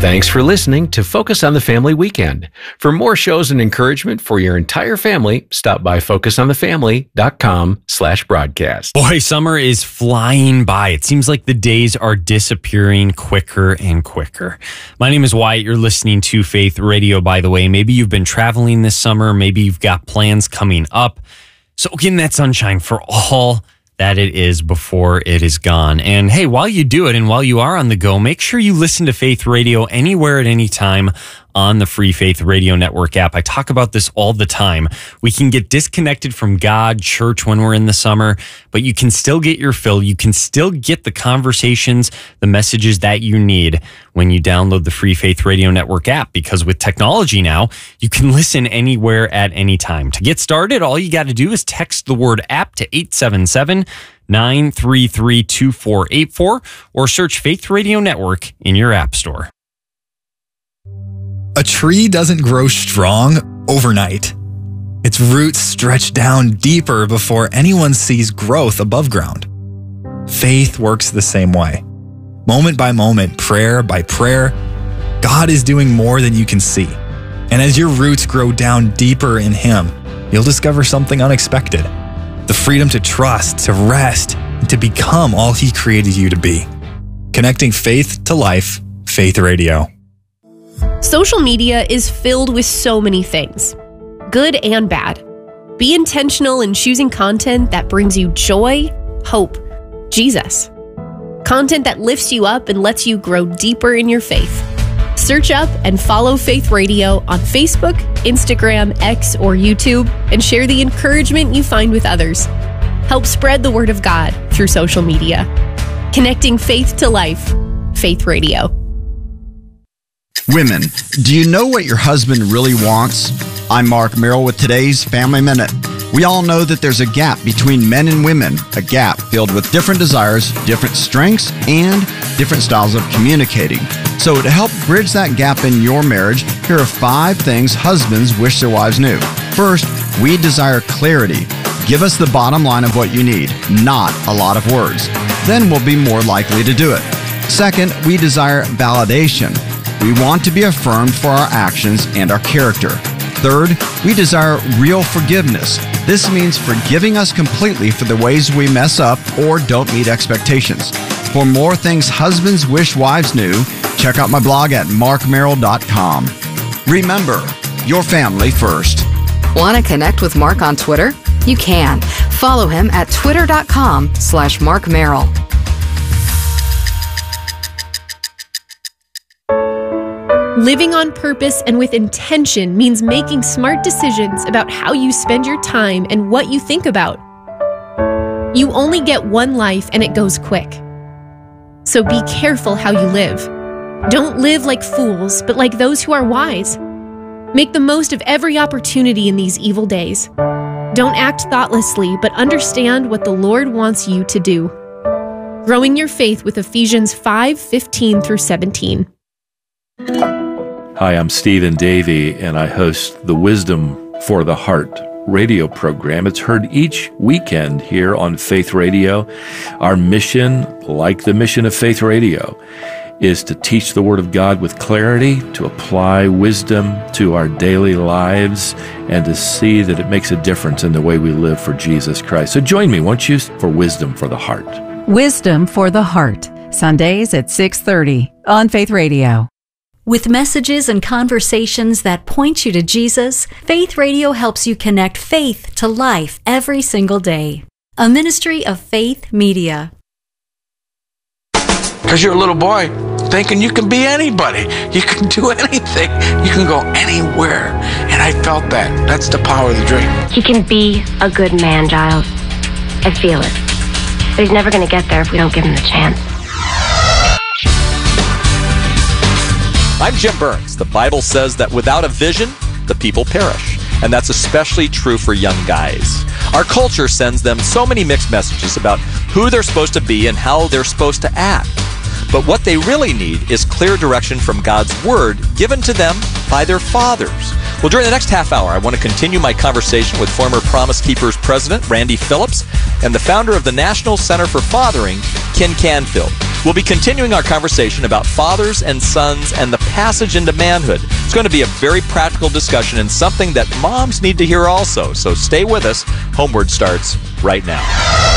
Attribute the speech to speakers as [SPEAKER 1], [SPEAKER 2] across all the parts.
[SPEAKER 1] Thanks for listening to Focus on the Family Weekend. For more shows and encouragement for your entire family, stop by focusonthefamily.com/broadcast.
[SPEAKER 2] Boy, summer is flying by. It seems like the days are disappearing quicker and quicker. My name is Wyatt. You're listening to Faith Radio, by the way. Maybe you've been traveling this summer. Maybe you've got plans coming up. Soak in that sunshine for all that it is before it is gone. And hey, while you do it and while you are on the go, make sure you listen to Faith Radio anywhere at any time on the free Faith Radio Network app. I talk about this all the time. We can get disconnected from God, church when we're in the summer, but you can still get your fill. You can still get the conversations, the messages that you need when you download the free Faith Radio Network app, because with technology now, you can listen anywhere at any time. To get started, all you got to do is text the word app to 877-933-2484 or search Faith Radio Network in your app store.
[SPEAKER 3] A tree doesn't grow strong overnight. Its roots stretch down deeper before anyone sees growth above ground. Faith works the same way. Moment by moment, prayer by prayer, God is doing more than you can see. And as your roots grow down deeper in Him, you'll discover something unexpected. The freedom to trust, to rest, and to become all He created you to be. Connecting faith to life, Faith Radio.
[SPEAKER 4] Social media is filled with so many things, good and bad. Be intentional in choosing content that brings you joy, hope, Jesus. Content that lifts you up and lets you grow deeper in your faith. Search up and follow Faith Radio on Facebook, Instagram, X, or YouTube, and share the encouragement you find with others. Help spread the word of God through social media. Connecting faith to life, Faith Radio.
[SPEAKER 5] Women, do you know what your husband really wants? I'm Mark Merrill with today's Family Minute. We all know that there's a gap between men and women, a gap filled with different desires, different strengths, and different styles of communicating. So to help bridge that gap in your marriage, here are 5 things husbands wish their wives knew. First, we desire clarity. Give us the bottom line of what you need, not a lot of words. Then we'll be more likely to do it. Second, we desire validation. We want to be affirmed for our actions and our character. Third, we desire real forgiveness. This means forgiving us completely for the ways we mess up or don't meet expectations. For more things husbands wish wives knew, check out my blog at markmerrill.com. Remember, your family first.
[SPEAKER 6] Want to connect with Mark on Twitter? You can. Follow him at twitter.com/markmerrill.
[SPEAKER 4] Living on purpose and with intention means making smart decisions about how you spend your time and what you think about. You only get one life and it goes quick. So be careful how you live. Don't live like fools, but like those who are wise. Make the most of every opportunity in these evil days. Don't act thoughtlessly, but understand what the Lord wants you to do. Growing your faith with Ephesians 5:15 through 17.
[SPEAKER 7] Hi, I'm Stephen Davey, and I host the Wisdom for the Heart radio program. It's heard each weekend here on Faith Radio. Our mission, like the mission of Faith Radio, is to teach the Word of God with clarity, to apply wisdom to our daily lives, and to see that it makes a difference in the way we live for Jesus Christ. So join me, won't you, for Wisdom for the Heart.
[SPEAKER 8] Wisdom for the Heart, Sundays at 6:30 on Faith Radio.
[SPEAKER 9] With messages and conversations that point you to Jesus, Faith Radio helps you connect faith to life every single day. A ministry of Faith Media.
[SPEAKER 10] Because you're a little boy thinking you can be anybody. You can do anything. You can go anywhere. And I felt that. That's the power of the dream.
[SPEAKER 11] He can be a good man, Giles. I feel it. But he's never going to get there if we don't give him the chance.
[SPEAKER 12] I'm Jim Burns. The Bible says that without a vision, the people perish. And that's especially true for young guys. Our culture sends them so many mixed messages about who they're supposed to be and how they're supposed to act. But what they really need is clear direction from God's Word given to them by their fathers. Well, during the next half hour, I want to continue my conversation with former Promise Keepers President Randy Phillips and the founder of the National Center for Fathering, Ken Canfield. We'll be continuing our conversation about fathers and sons and the passage into manhood. It's going to be a very practical discussion and something that moms need to hear also. So stay with us. Homeward starts right now.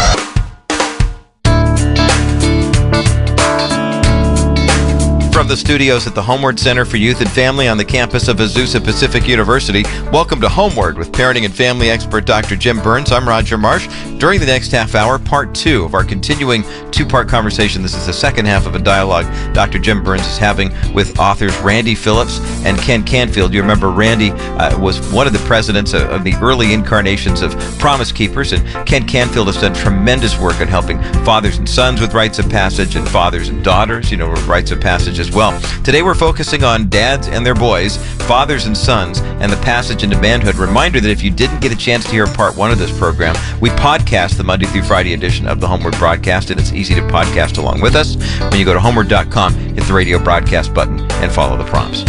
[SPEAKER 13] From the studios at the Homeward Center for Youth and Family on the campus of Azusa Pacific University, welcome to Homeward with parenting and family expert Dr. Jim Burns. I'm Roger Marsh. During the next half hour, part 2 of our continuing two-part conversation. This is the second half of a dialogue Dr. Jim Burns is having with authors Randy Phillips and Ken Canfield. You remember Randy was one of the presidents of the early incarnations of Promise Keepers, and Ken Canfield has done tremendous work on helping fathers and sons with rites of passage and fathers and daughters, with rites of passage as well. Today we're focusing on dads and their boys, fathers and sons, and the passage into manhood. Reminder that if you didn't get a chance to hear part 1 of this program, we podcast the Monday through Friday edition of the Homeward broadcast, and it's easy to podcast along with us. When you go to homeward.com, hit the radio broadcast button and follow the prompts.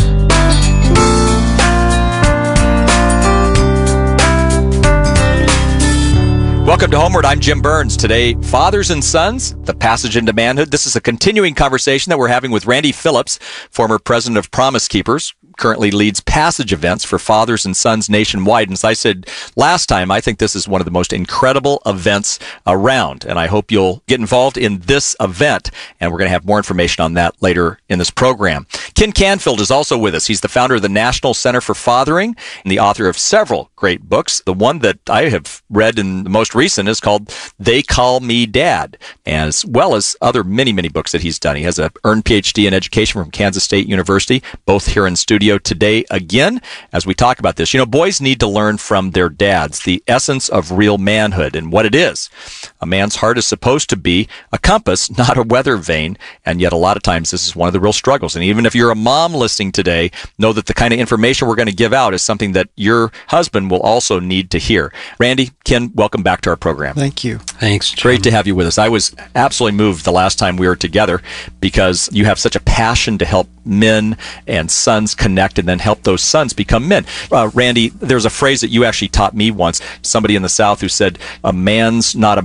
[SPEAKER 12] Welcome to Homeward. I'm Jim Burns. Today, fathers and sons, the passage into manhood. This is a continuing conversation that we're having with Randy Phillips, former president of Promise Keepers, currently leads passage events for fathers and sons nationwide. And as I said last time, I think this is one of the most incredible events around. And I hope you'll get involved in this event. And we're going to have more information on that later in this program. Ken Canfield is also with us. He's the founder of the National Center for Fathering and the author of several great books. The one that I have read in the most recent is called They Call Me Dad, as well as other many, many books that he's done. He has an earned PhD in education from Kansas State University, both here in studio today again as we talk about this. Boys need to learn from their dads the essence of real manhood and what it is. A man's heart is supposed to be a compass, not a weather vane, and yet a lot of times this is one of the real struggles. And even if you're a mom listening today, know that the kind of information we're going to give out is something that your husband will also need to hear. Randy, Ken, welcome back to our program.
[SPEAKER 14] Thank you.
[SPEAKER 2] Thanks, Jim.
[SPEAKER 12] Great to have you with us. I was absolutely moved the last time we were together because you have such a passion to help men and sons connect and then help those sons become men. Randy, there's a phrase that you actually taught me once, somebody in the South who said, a man's not a